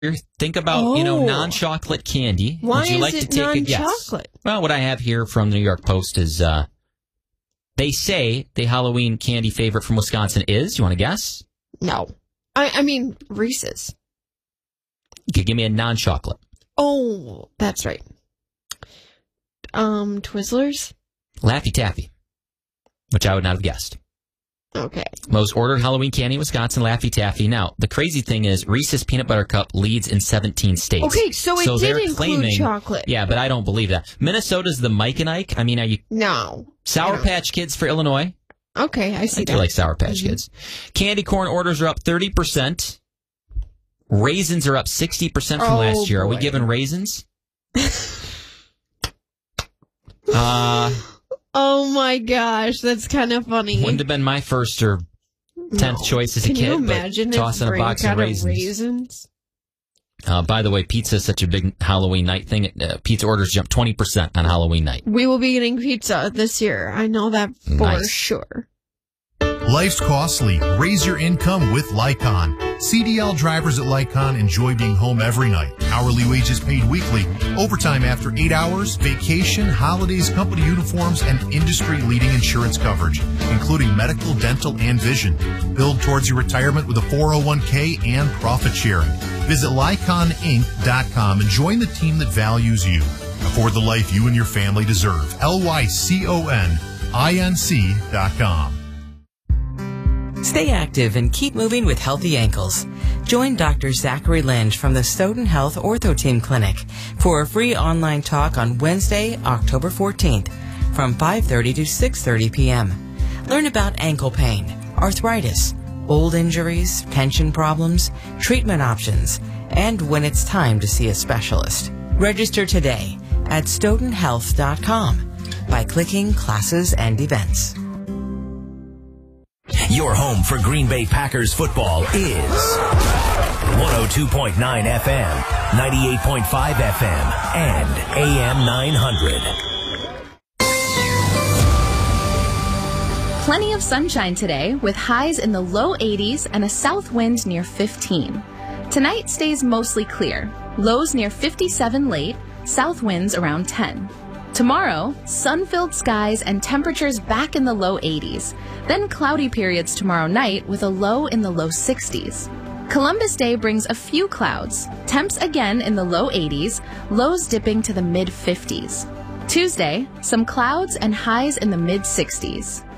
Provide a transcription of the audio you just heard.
Think about, non-chocolate candy. Why Would you like is to it take a guess? non-chocolate? Well, what I have here from the New York Post is they say the Halloween candy favorite from Wisconsin is, you want to guess? No. I mean, Reese's. Okay, give me a non-chocolate. Oh, that's right. Twizzlers? Laffy Taffy, which I would not have guessed. Okay. Most ordered Halloween candy in Wisconsin, Laffy Taffy. Now, the crazy thing is Reese's Peanut Butter Cup leads in 17 states. Okay, so it did include chocolate. Yeah, but I don't believe that. Minnesota's the Mike and Ike. I mean, are you... No. Sour Patch Kids for Illinois. Okay, I see I do like Sour Patch Kids. Candy corn orders are up 30%. Raisins are up 60% from last year. Are we giving raisins? Oh my gosh, that's kind of funny. Wouldn't have been my first or 10th choice as a kid. Can you imagine tossing a box of raisins? By the way, pizza is such a big Halloween night thing. Pizza orders jump 20% on Halloween night. We will be getting pizza this year. I know that for sure. Life's costly. Raise your income with Lycon. CDL drivers at Lycon enjoy being home every night. Hourly wages paid weekly, overtime after 8 hours, vacation, holidays, company uniforms, and industry-leading insurance coverage, including medical, dental, and vision. Build towards your retirement with a 401k and profit sharing. Visit LyconInc.com and join the team that values you. Afford the life you and your family deserve. LYCONINC.com. Stay active and keep moving with healthy ankles. Join Dr. Zachary Lynch from the Stoughton Health Ortho Team Clinic for a free online talk on Wednesday, October 14th from 5:30 to 6:30 p.m. Learn about ankle pain, arthritis, old injuries, tension problems, treatment options, and when it's time to see a specialist. Register today at stoughtonhealth.com by clicking Classes and Events. Your home for Green Bay Packers football is 102.9 FM, 98.5 FM, and AM 900. Plenty of sunshine today with highs in the low 80s and a south wind near 15. Tonight stays mostly clear. Lows near 57 late, south winds around 10. Tomorrow, sun-filled skies and temperatures back in the low 80s. Then cloudy periods tomorrow night with a low in the low 60s. Columbus Day brings a few clouds. Temps again in the low 80s, lows dipping to the mid-50s. Tuesday, some clouds and highs in the mid-60s.